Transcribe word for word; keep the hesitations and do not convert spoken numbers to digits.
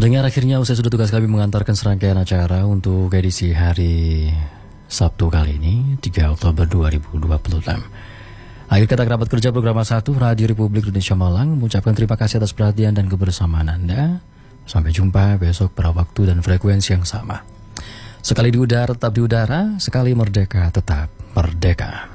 Pendengar, akhirnya usai sudah tugas kami mengantarkan serangkaian acara untuk edisi hari Sabtu kali ini, tiga Oktober dua ribu dua puluh enam. Akhir kata kerabat kerja program satu Radio Republik Indonesia Malang mengucapkan terima kasih atas perhatian dan kebersamaan Anda. Sampai jumpa besok pada waktu dan frekuensi yang sama. Sekali di udara tetap di udara, sekali merdeka tetap merdeka.